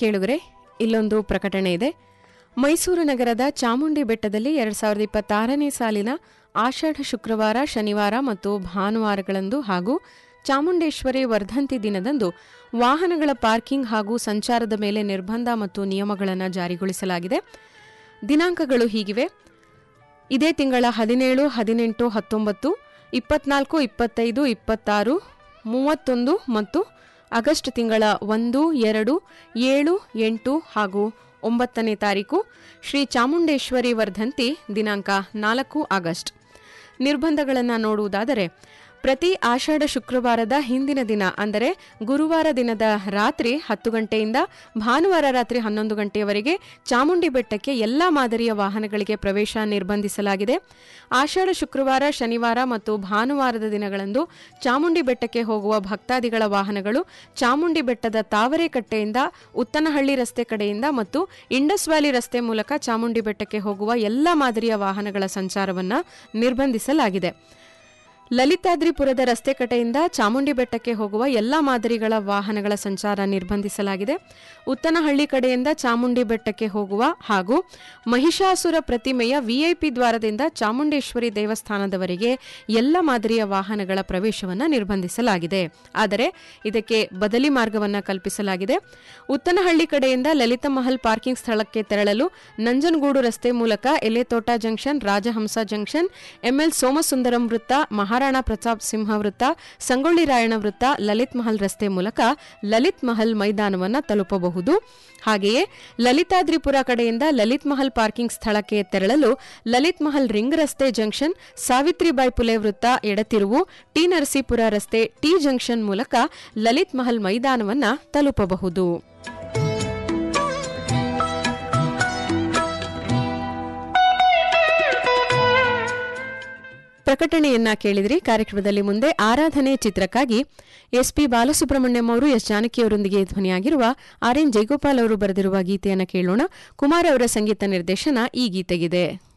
ಕೇಳುಗರೆ, ಇಲ್ಲೊಂದು ಪ್ರಕಟಣೆ ಇದೆ. ಮೈಸೂರು ನಗರದ ಚಾಮುಂಡಿ ಬೆಟ್ಟದಲ್ಲಿ 2026ನೇ ಸಾಲಿನ ಆಷಾಢ ಶುಕ್ರವಾರ, ಶನಿವಾರ ಮತ್ತು ಭಾನುವಾರಗಳಂದು ಹಾಗೂ ಚಾಮುಂಡೇಶ್ವರಿ ವರ್ಧಂತಿ ದಿನದಂದು ವಾಹನಗಳ ಪಾರ್ಕಿಂಗ್ ಹಾಗೂ ಸಂಚಾರದ ಮೇಲೆ ನಿರ್ಬಂಧ ಮತ್ತು ನಿಯಮಗಳನ್ನು ಜಾರಿಗೊಳಿಸಲಾಗಿದೆ. ದಿನಾಂಕಗಳು ಹೀಗಿವೆ: ಇದೇ ತಿಂಗಳ 17, 18, 19, 24, 25, 26, 31 ಮತ್ತು ಆಗಸ್ಟ್ ತಿಂಗಳ 1, 2, 7, 8 ಹಾಗೂ 9ನೇ ತಾರೀಕು. ಶ್ರೀ ಚಾಮುಂಡೇಶ್ವರಿ ವರ್ಧಂತಿ ದಿನಾಂಕ 4 ಆಗಸ್ಟ್. ನಿರ್ಬಂಧಗಳನ್ನು ನೋಡುವುದಾದರೆ, ಪ್ರತಿ ಆಷಾಢ ಶುಕ್ರವಾರದ ಹಿಂದಿನ ದಿನ ಅಂದರೆ ಗುರುವಾರ ದಿನದ ರಾತ್ರಿ 10 ಗಂಟೆಯಿಂದ ಭಾನುವಾರ ರಾತ್ರಿ 11 ಗಂಟೆಯವರೆಗೆ ಚಾಮುಂಡಿ ಬೆಟ್ಟಕ್ಕೆ ಎಲ್ಲಾ ಮಾದರಿಯ ವಾಹನಗಳಿಗೆ ಪ್ರವೇಶ ನಿರ್ಬಂಧಿಸಲಾಗಿದೆ. ಆಷಾಢ ಶುಕ್ರವಾರ, ಶನಿವಾರ ಮತ್ತು ಭಾನುವಾರದ ದಿನಗಳಂದು ಚಾಮುಂಡಿ ಬೆಟ್ಟಕ್ಕೆ ಹೋಗುವ ಭಕ್ತಾದಿಗಳ ವಾಹನಗಳು ಚಾಮುಂಡಿ ಬೆಟ್ಟದ ತಾವರೆಕಟ್ಟೆಯಿಂದ ಉತ್ತನಹಳ್ಳಿ ರಸ್ತೆ ಕಡೆಯಿಂದ ಮತ್ತು ಇಂಡಸ್ ವ್ಯಾಲಿ ರಸ್ತೆ ಮೂಲಕ ಚಾಮುಂಡಿ ಬೆಟ್ಟಕ್ಕೆ ಹೋಗುವ ಎಲ್ಲಾ ಮಾದರಿಯ ವಾಹನಗಳ ಸಂಚಾರವನ್ನು ನಿರ್ಬಂಧಿಸಲಾಗಿದೆ. ಲಲಿತಾದ್ರಿಪುರದ ರಸ್ತೆ ಕಡೆಯಿಂದ ಚಾಮುಂಡಿ ಬೆಟ್ಟಕ್ಕೆ ಹೋಗುವ ಎಲ್ಲಾ ಮಾದರಿಗಳ ವಾಹನಗಳ ಸಂಚಾರ ನಿರ್ಬಂಧಿಸಲಾಗಿದೆ. ಉತ್ತನಹಳ್ಳಿ ಕಡೆಯಿಂದ ಚಾಮುಂಡಿ ಬೆಟ್ಟಕ್ಕೆ ಹೋಗುವ ಹಾಗೂ ಮಹಿಷಾಸುರ ಪ್ರತಿಮೆಯ ವಿಐಪಿ ದ್ವಾರದಿಂದ ಚಾಮುಂಡೇಶ್ವರಿ ದೇವಸ್ಥಾನದವರೆಗೆ ಎಲ್ಲ ಮಾದರಿಯ ವಾಹನಗಳ ಪ್ರವೇಶವನ್ನು ನಿರ್ಬಂಧಿಸಲಾಗಿದೆ. ಆದರೆ ಇದಕ್ಕೆ ಬದಲಿ ಮಾರ್ಗವನ್ನು ಕಲ್ಪಿಸಲಾಗಿದೆ. ಉತ್ತನಹಳ್ಳಿ ಕಡೆಯಿಂದ ಲಲಿತ ಮಹಲ್ ಪಾರ್ಕಿಂಗ್ ಸ್ಥಳಕ್ಕೆ ತೆರಳಲು ನಂಜನಗೂಡು ರಸ್ತೆ ಮೂಲಕ ಎಲೆತೋಟ junction, Rajahamsa junction, ML Somasundaram ವೃತ್ತ, ಮಹಾರಾಣಾ ಪ್ರತಾಪ್ ಸಿಂಹ ವೃತ್ತ, ಸಂಗೊಳ್ಳಿ ರಾಯಣ್ಣ ವೃತ್ತ, ಲಲಿತ್ ಮಹಲ್ ರಸ್ತೆ ಮೂಲಕ ಲಲಿತ್ ಮಹಲ್ ಮೈದಾನವನ್ನು ತಲುಪಬಹುದು. ಹಾಗೆಯೇ ಲಲಿತಾದ್ರಿಪುರ ಕಡೆಯಿಂದ ಲಲಿತ್ ಮಹಲ್ ಪಾರ್ಕಿಂಗ್ ಸ್ಥಳಕ್ಕೆ ತೆರಳಲು ಲಲಿತ್ ಮಹಲ್ ರಿಂಗ್ ರಸ್ತೆ ಜಂಕ್ಷನ್, ಸಾವಿತ್ರಿಬಾಯಿ ಪುಲೆ ವೃತ್ತ, ಎಡತಿರುವು, ಟಿ ನರಸೀಪುರ ರಸ್ತೆ, ಟಿ ಜಂಕ್ಷನ್ ಮೂಲಕ ಲಲಿತ್ ಮಹಲ್ ಮೈದಾನವನ್ನು ತಲುಪಬಹುದು. ಪ್ರಕಟಣೆಯನ್ನ ಕೇಳಿದ್ರಿ. ಕಾರ್ಯಕ್ರಮದಲ್ಲಿ ಮುಂದೆ ಆರಾಧನೆ ಚಿತ್ರಕ್ಕಾಗಿ ಎಸ್ಪಿ ಬಾಲಸುಬ್ರಹ್ಮಣ್ಯಂ ಅವರು ಎಸ್ ಜಾನಕಿಯವರೊಂದಿಗೆ ಧ್ವನಿಯಾಗಿರುವ ಆರ್ ಎನ್ ಜಯಗೋಪಾಲ್ ಅವರು ಬರೆದಿರುವ ಗೀತೆಯನ್ನು ಕೇಳೋಣ. ಕುಮಾರ್ ಅವರ ಸಂಗೀತ ನಿರ್ದೇಶನ ಈ ಗೀತೆಗಿದೆ.